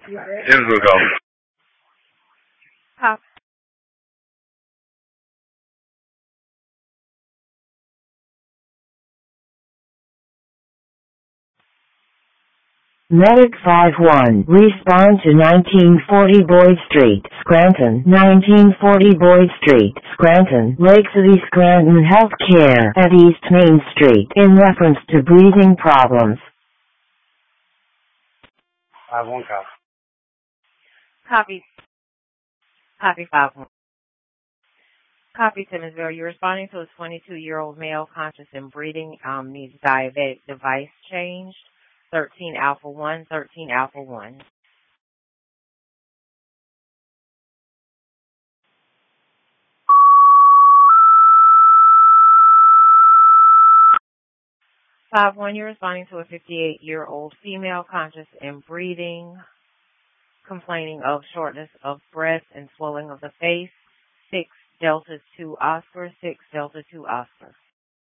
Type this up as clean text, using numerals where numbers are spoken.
Israel go. Copy. Medic 5-1, respond to 1940 Boyd Street, Scranton. 1940 Boyd Street, Scranton. Lake City Scranton Healthcare at East Main Street in reference to breathing problems. 5-1 copy. Copy. Copy 5-1. Copy Timmonsville. You're responding to a 22-year-old male conscious and breathing, needs diabetic device changed. 13 Alpha 1, 13 Alpha 1. Five one, you're responding to a 58-year-old female conscious and breathing, complaining of shortness of breath and swelling of the face. 6 Delta 2 Oscar, 6 Delta 2 Oscar.